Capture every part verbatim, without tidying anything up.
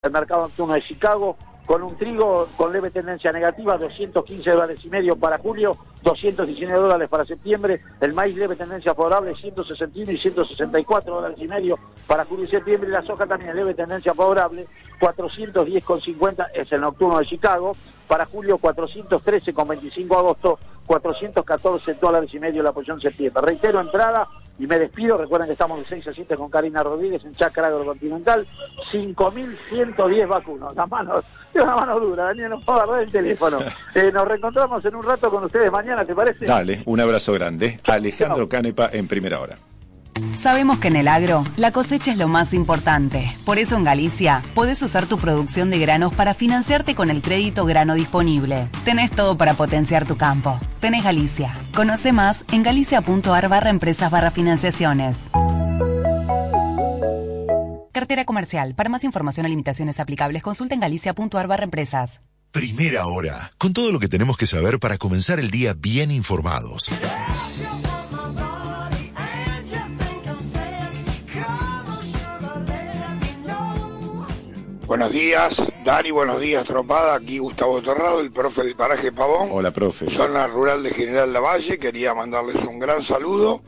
El mercado nocturno de Chicago, con un trigo con leve tendencia negativa, doscientos quince dólares y medio para julio, doscientos diecinueve dólares para septiembre. El maíz leve tendencia favorable, ciento sesenta y uno y ciento sesenta y cuatro dólares y medio para julio y septiembre. Y la soja también leve tendencia favorable, cuatrocientos diez con cincuenta es el nocturno de Chicago. Para julio, cuatrocientos trece con veinticinco agosto, cuatrocientos catorce dólares y medio la posición septiembre. Reitero, entrada y me despido. Recuerden que estamos de seis a siete con Karina Rodríguez en Chacra Agrocontinental. cinco mil ciento diez vacunos. La mano, es una mano dura, Daniel, no puedo agarrar el teléfono. Eh, nos reencontramos en un rato con ustedes mañana, ¿te parece? Dale, un abrazo grande. Alejandro Canepa en Primera Hora. Sabemos que en el agro, la cosecha es lo más importante. Por eso en Galicia, podés usar tu producción de granos para financiarte con el crédito grano disponible. Tenés todo para potenciar tu campo. Tenés Galicia. Conoce más en galicia.ar barra empresas barra financiaciones. Cartera comercial. Para más información o limitaciones aplicables, consulta en galicia.ar barra empresas. Primera Hora. Con todo lo que tenemos que saber para comenzar el día bien informados. Buenos días, Dani, buenos días, tropada. Aquí Gustavo Torrado, el profe del paraje Pavón. Hola, profe. Zona rural de General Lavalle. Quería mandarles un gran saludo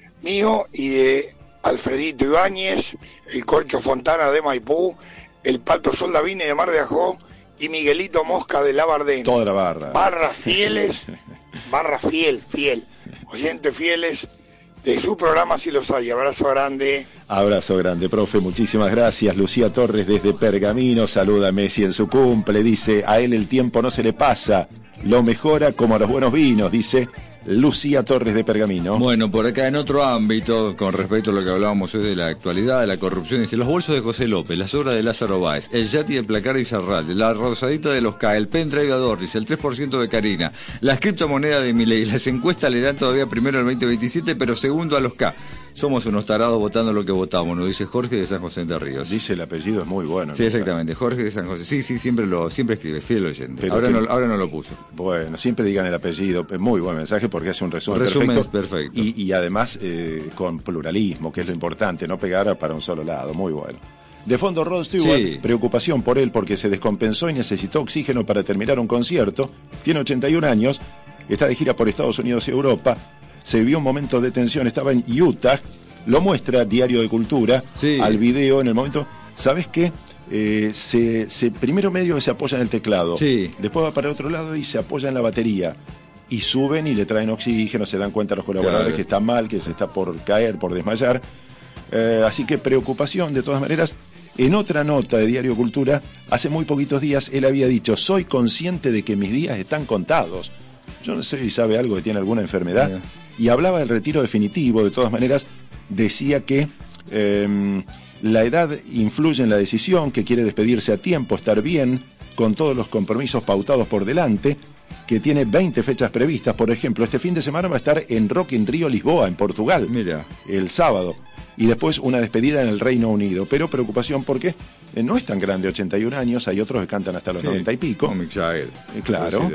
mío y de Alfredito Ibáñez, el Corcho Fontana de Maipú, el Pato Soldavini de Mar de Ajó y Miguelito Mosca de Labardén. Toda la barra. Barras fieles, barra fiel, fiel. Oyentes fieles de su programa, si los hay. Abrazo grande. Abrazo grande, profe, muchísimas gracias. Lucía Torres desde Pergamino saluda a Messi en su cumple, dice, a él el tiempo no se le pasa, lo mejora como a los buenos vinos, dice Lucía Torres de Pergamino. Bueno, por acá en otro ámbito, con respecto a lo que hablábamos hoy de la actualidad, de la corrupción, dice, los bolsos de José López, las obras de Lázaro Báez, el Yati de Placar y Zarralde, la rosadita de los K, el pendrive de Adornis, el tres por ciento de Karina, las criptomonedas de Milei, las encuestas le dan todavía primero el veinte veintisiete, pero segundo a los K. Somos unos tarados votando lo que votamos, nos dice Jorge de San José de Ríos. Dice el apellido, es muy bueno. Sí, exactamente, Jorge de San José. Sí, sí, siempre lo siempre escribe, fiel oyente. Pero ahora, que, no, ahora no lo puso. Bueno, siempre digan el apellido, es muy buen mensaje porque hace un resumen, resumen perfecto. perfecto. Y, y además eh, con pluralismo, que es lo importante, no pegar para un solo lado, muy bueno. De fondo, Rod Stewart, sí. Preocupación por él porque se descompensó y necesitó oxígeno para terminar un concierto. Tiene ochenta y un años, está de gira por Estados Unidos y Europa. Se vivió un momento de tensión, estaba en Utah. Lo muestra Diario de Cultura, sí. Al video en el momento. ¿Sabes qué? Eh, se, se, primero medio que se apoya en el teclado, sí. Después va para otro lado y se apoya en la batería. Y suben y le traen oxígeno, se dan cuenta los colaboradores claro. que está mal, que se está por caer, por desmayar. Eh, así que preocupación, de todas maneras. En otra nota de Diario Cultura, hace muy poquitos días él había dicho, soy consciente de que mis días están contados. Yo no sé si sabe algo que tiene alguna enfermedad. Sí. Y hablaba del retiro definitivo, de todas maneras. Decía que eh, la edad influye en la decisión, que quiere despedirse a tiempo, estar bien, con todos los compromisos pautados por delante, que tiene veinte fechas previstas. Por ejemplo, este fin de semana va a estar en Rock in Rio, Lisboa, en Portugal. Mira. El sábado. Y después una despedida en el Reino Unido. Pero preocupación porque eh, no es tan grande, ochenta y un años, hay otros que cantan hasta los sí, noventa y pico. Como Mick Jagger. Eh, claro.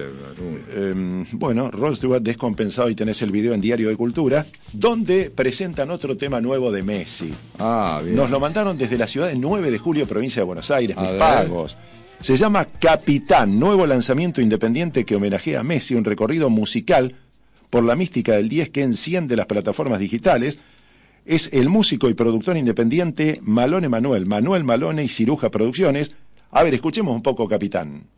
Eh, bueno, Rod Stewart descompensado, y tenés el video en Diario de Cultura, donde presentan otro tema nuevo de Messi. Ah, bien. Nos lo mandaron desde la ciudad de nueve de julio, provincia de Buenos Aires, mis pagos. Se llama Capitán, nuevo lanzamiento independiente que homenajea a Messi, un recorrido musical por la mística del diez que enciende las plataformas digitales. Es el músico y productor independiente Malone Manuel, Manuel Malone y Ciruja Producciones. A ver, escuchemos un poco, Capitán.